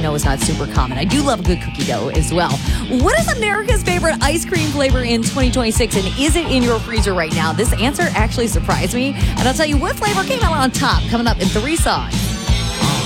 know is not super common. I do love a good cookie dough as well. What is America's favorite ice cream flavor in 2026, and is it in your freezer right now? This answer actually surprised me, and I'll tell you what flavor came out on top coming up in 3 songs.